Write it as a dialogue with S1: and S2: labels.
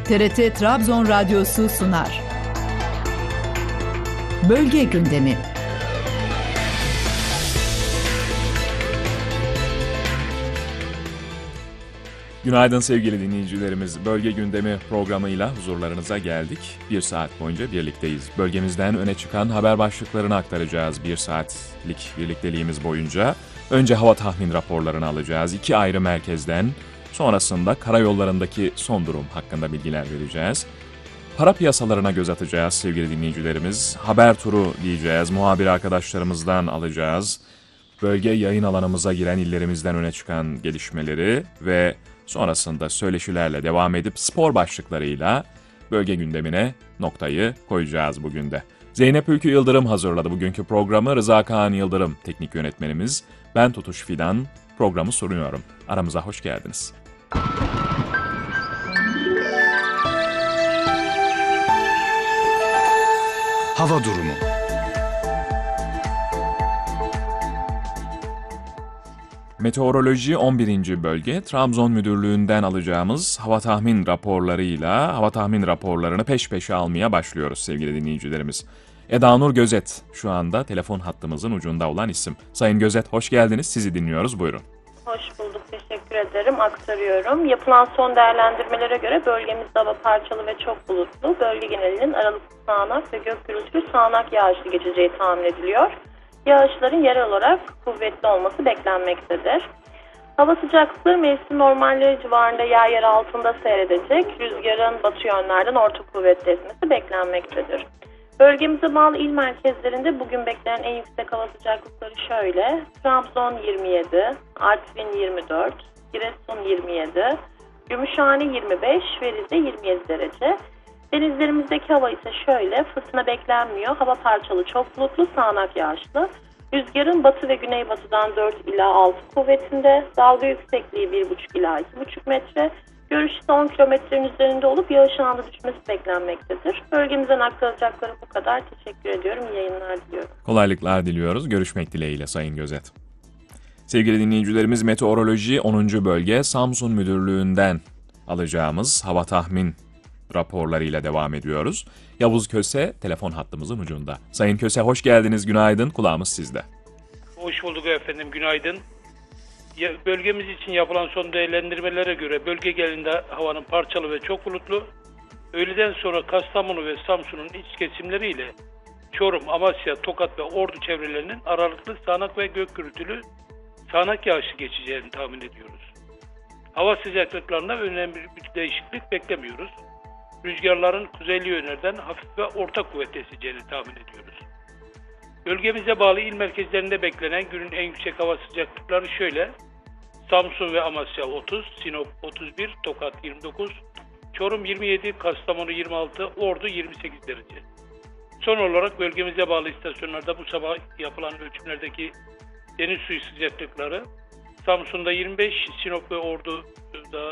S1: TRT Trabzon Radyosu sunar. Bölge gündemi.
S2: Günaydın sevgili dinleyicilerimiz. Bölge gündemi programıyla huzurlarınıza geldik. Bir saat boyunca birlikteyiz. Bölgemizden öne çıkan haber başlıklarını aktaracağız bir saatlik birlikteliğimiz boyunca. Önce hava tahmin raporlarını alacağız. 2 ayrı merkezden. Sonrasında karayollarındaki son durum hakkında bilgiler vereceğiz. Para piyasalarına göz atacağız sevgili dinleyicilerimiz. Haber turu diyeceğiz. Muhabir arkadaşlarımızdan alacağız. Bölge yayın alanımıza giren illerimizden öne çıkan gelişmeleri ve sonrasında söyleşilerle devam edip spor başlıklarıyla bölge gündemine noktayı koyacağız bugün de. Zeynep Ülkü Yıldırım hazırladı bugünkü programı. Rıza Kaan Yıldırım teknik yönetmenimiz. Ben Tutuş Fidan programı sunuyorum. Aramıza hoş geldiniz.
S3: Hava durumu.
S2: Meteoroloji 11. bölge Trabzon Müdürlüğü'nden alacağımız hava tahmin raporlarıyla hava tahmin raporlarını peş peşe almaya başlıyoruz sevgili dinleyicilerimiz. Eda Nur Gözet şu anda telefon hattımızın ucunda olan isim. Sayın Gözet hoş geldiniz, sizi dinliyoruz, buyurun.
S4: Hoş bulduk, teşekkür ederim. Aktarıyorum. Yapılan son değerlendirmelere göre bölgemizde hava parçalı ve çok bulutlu. Bölge genelinin aralıklı sağanak ve gök gürültülü sağanak yağışlı geçeceği tahmin ediliyor. Yağışların yerel olarak kuvvetli olması beklenmektedir. Hava sıcaklıkları mevsim normalleri civarında yer altında seyredecek. Rüzgarın batı yönlerden orta kuvvetli esmesi beklenmektedir. Bölgemize bağlı il merkezlerinde bugün beklenen en yüksek hava sıcaklıkları şöyle: Trabzon 27, Artvin 24, Giresun 27, Gümüşhane 25 ve Rize 27 derece. Denizlerimizdeki hava ise şöyle: fırtına beklenmiyor, hava parçalı çok bulutlu, sağanak yağışlı. Rüzgarın batı ve güneybatıdan 4 ila 6 kuvvetinde, dalga yüksekliği 1,5 ila 2,5 metre. Görüş ise 10 kilometrenin üzerinde olup yağış anında düşmesi beklenmektedir. Bölgemizden aktaracakları bu kadar. Teşekkür ediyorum. İyi yayınlar diliyorum.
S2: Kolaylıklar diliyoruz. Görüşmek dileğiyle Sayın Gözet. Sevgili dinleyicilerimiz, Meteoroloji 10. bölge Samsun Müdürlüğü'nden alacağımız hava tahmin raporlarıyla devam ediyoruz. Yavuz Köse telefon hattımızın ucunda. Sayın Köse hoş geldiniz. Günaydın. Kulağımız sizde.
S5: Hoş bulduk efendim. Günaydın. Bölgemiz için yapılan son değerlendirmelere göre bölge genelinde havanın parçalı ve çok bulutlu. Öğleden sonra Kastamonu ve Samsun'un iç kesimleriyle Çorum, Amasya, Tokat ve Ordu çevrelerinin aralıklı sağanak ve gök gürültülü sağanak yağışlı geçeceğini tahmin ediyoruz. Hava sıcaklıklarında önemli bir değişiklik beklemiyoruz. Rüzgarların kuzeyli yönlerden hafif ve orta kuvvet eseceğini tahmin ediyoruz. Bölgemize bağlı il merkezlerinde beklenen günün en yüksek hava sıcaklıkları şöyle: Samsun ve Amasya 30, Sinop 31, Tokat 29, Çorum 27, Kastamonu 26, Ordu 28 derece. Son olarak bölgemize bağlı istasyonlarda bu sabah yapılan ölçümlerdeki deniz suyu sıcaklıkları: Samsun'da 25, Sinop ve Ordu'da